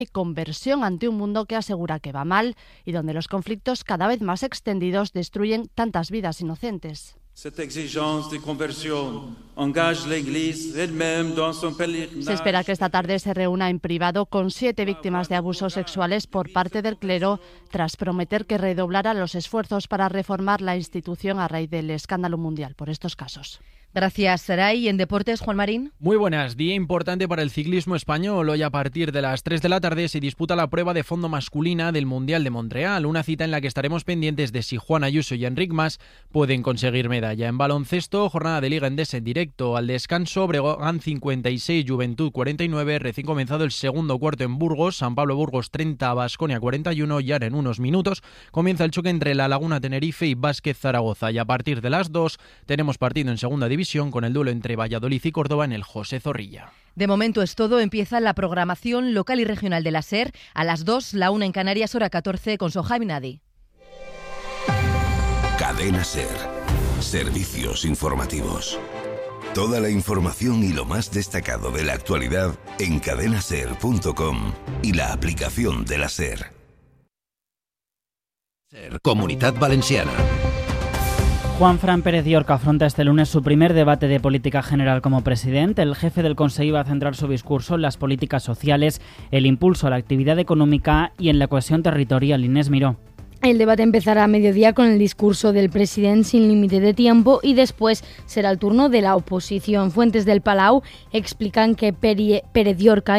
conversión ante un mundo que asegura que va mal y donde los conflictos cada vez más extendidos destruyen tantas vidas inocentes. Se espera que esta tarde se reúna en privado con 7 víctimas de abusos sexuales por parte del clero, tras prometer que redoblará los esfuerzos para reformar la institución a raíz del escándalo mundial por estos casos. Gracias, Saray. Y en deportes, Juan Marín. Muy buenas. Día importante para el ciclismo español. Hoy a partir de las 3 de la tarde se disputa la prueba de fondo masculina del Mundial de Montreal, una cita en la que estaremos pendientes de si Juan Ayuso y Enric Mas pueden conseguir medalla. En baloncesto, jornada de Liga Endesa en directo. Al descanso, Breogán 56, Juventud 49. Recién comenzado el segundo cuarto en Burgos, San Pablo Burgos 30, Baskonia 41. Y ahora en unos minutos comienza el choque entre La Laguna Tenerife y Vázquez Zaragoza. Y a partir de las 2 tenemos partido en segunda división con el duelo entre Valladolid y Córdoba en el José Zorrilla. De momento es todo. Empieza la programación local y regional de la SER. A las 2, la 1 en Canarias, hora 14, con Sohaib Nadi. Cadena SER. Servicios informativos. Toda la información y lo más destacado de la actualidad en cadenaser.com y la aplicación de la SER. SER, Comunitat Valenciana. Juanfran Pérez Llorca afronta este lunes su primer debate de política general como presidente. El jefe del Consejo va a centrar su discurso en las políticas sociales, el impulso a la actividad económica y en la cohesión territorial. Inés Miró. El debate empezará a mediodía con el discurso del presidente sin límite de tiempo y después será el turno de la oposición. Fuentes del Palau explican que Pérez Llorca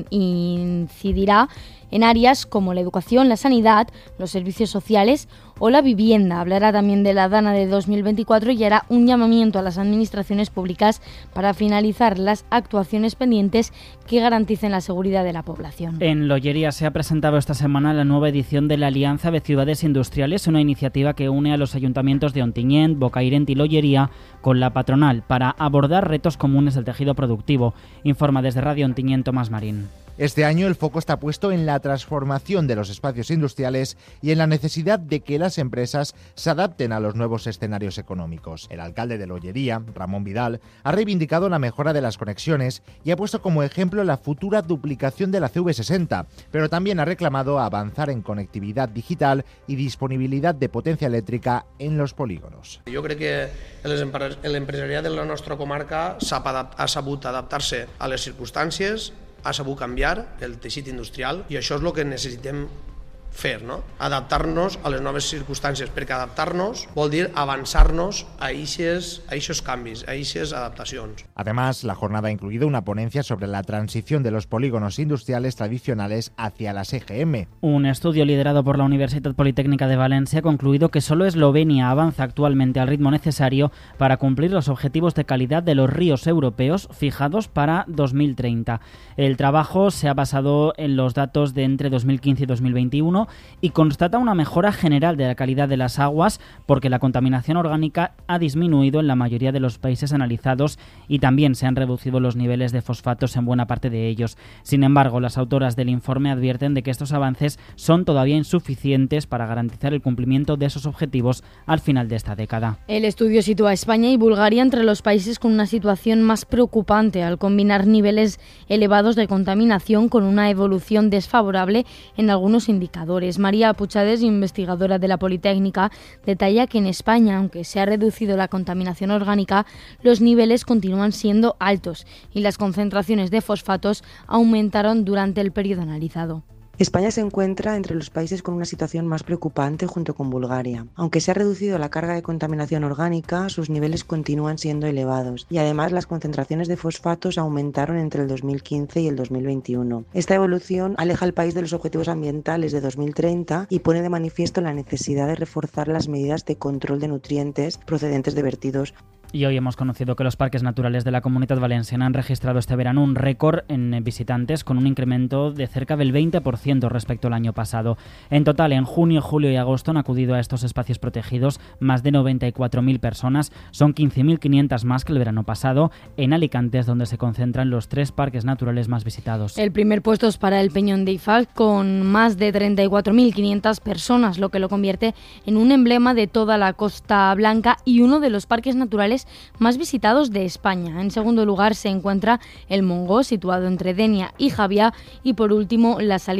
incidirá en áreas como la educación, la sanidad, los servicios sociales o la vivienda. Hablará también de la Dana de 2024 y hará un llamamiento a las administraciones públicas para finalizar las actuaciones pendientes que garanticen la seguridad de la población. En Lollería se ha presentado esta semana la nueva edición de la Alianza de Ciudades Industriales, una iniciativa que une a los ayuntamientos de Ontinyent, Bocairent y Lollería con la patronal para abordar retos comunes del tejido productivo. Informa desde Radio Ontinyent Tomás Marín. Este año el foco está puesto en la transformación de los espacios industriales y en la necesidad de que las empresas se adapten a los nuevos escenarios económicos. El alcalde de Lollería, Ramón Vidal, ha reivindicado la mejora de las conexiones y ha puesto como ejemplo la futura duplicación de la CV60, pero también ha reclamado avanzar en conectividad digital y disponibilidad de potencia eléctrica en los polígonos. Jo crec que l'empresariat de la nostra comarca ha sabut adaptar-se a les circumstàncies, ha sabut canviar el teixit industrial i això és el que necessitem fer, ¿no? Adaptar-nos a les noves circumstàncies, perquè adaptar-nos vol dir avançar-nos a eixos canvis, a eixes adaptacions. Además, la jornada ha incluido una ponencia sobre la transición de los polígonos industriales tradicionales hacia las EGM. Un estudio liderado por la Universitat Politécnica de Valencia ha concluido que solo Eslovenia avanza actualmente al ritmo necesario para cumplir los objetivos de calidad de los ríos europeos fijados para 2030. El trabajo se ha basado en los datos de entre 2015 y 2021 y constata una mejora general de la calidad de las aguas porque la contaminación orgánica ha disminuido en la mayoría de los países analizados y también se han reducido los niveles de fosfatos en buena parte de ellos. Sin embargo, las autoras del informe advierten de que estos avances son todavía insuficientes para garantizar el cumplimiento de esos objetivos al final de esta década. El estudio sitúa a España y Bulgaria entre los países con una situación más preocupante al combinar niveles elevados de contaminación con una evolución desfavorable en algunos indicadores. María Puchades, investigadora de la Politécnica, detalla que en España, aunque se ha reducido la contaminación orgánica, los niveles continúan siendo altos y las concentraciones de fosfatos aumentaron durante el periodo analizado. España se encuentra entre los países con una situación más preocupante junto con Bulgaria. Aunque se ha reducido la carga de contaminación orgánica, sus niveles continúan siendo elevados y además las concentraciones de fosfatos aumentaron entre el 2015 y el 2021. Esta evolución aleja al país de los objetivos ambientales de 2030 y pone de manifiesto la necesidad de reforzar las medidas de control de nutrientes procedentes de vertidos. Y hoy hemos conocido que los parques naturales de la Comunitat Valenciana han registrado este verano un récord en visitantes con un incremento de cerca del 20% respecto al año pasado. En total, en junio, julio y agosto han acudido a estos espacios protegidos más de 94.000 personas. Son 15.500 más que el verano pasado. En Alicante es donde se concentran los 3 parques naturales más visitados. El primer puesto es para el Peñón de Ifat con más de 34.500 personas, lo que lo convierte en un emblema de toda la Costa Blanca y uno de los parques naturales lugares más visitados de España. En segundo lugar se encuentra el Montgó, situado entre Denia y Javia, y por último la salida